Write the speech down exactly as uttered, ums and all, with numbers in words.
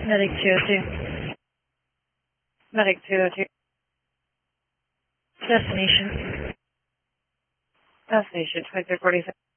Medic two oh two. Medic two oh two. Destination. Destination twenty-three forty-six.